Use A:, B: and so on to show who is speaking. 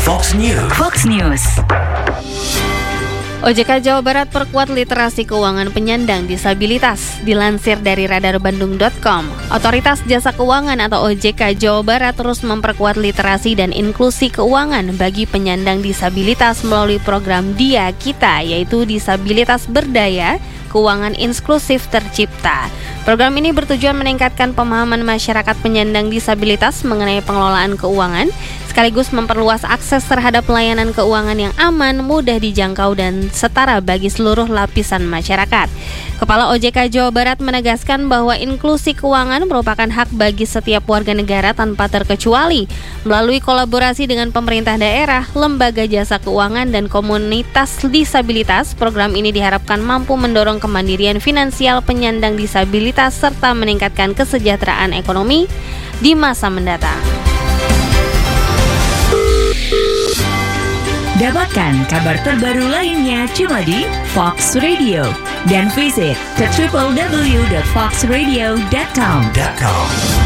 A: Fox News.
B: Fox News.
C: OJK Jawa Barat perkuat literasi keuangan penyandang disabilitas. Dilansir dari radarbandung.com, Otoritas Jasa Keuangan atau OJK Jawa Barat terus memperkuat literasi dan inklusi keuangan bagi penyandang disabilitas melalui program Dia Kita, yaitu Disabilitas Berdaya, Keuangan Inklusif Tercipta. Program ini bertujuan meningkatkan pemahaman masyarakat penyandang disabilitas mengenai pengelolaan keuangan, sekaligus memperluas akses terhadap pelayanan keuangan yang aman, mudah dijangkau, dan setara bagi seluruh lapisan masyarakat. Kepala OJK Jawa Barat menegaskan bahwa inklusi keuangan merupakan hak bagi setiap warga negara tanpa terkecuali. Melalui kolaborasi dengan pemerintah daerah, lembaga jasa keuangan, dan komunitas disabilitas, program ini diharapkan mampu mendorong kemandirian finansial penyandang disabilitas serta meningkatkan kesejahteraan ekonomi di masa mendatang.
B: Dapatkan kabar terbaru lainnya cuma di Fox Radio dan visit ke www.foxradio.com.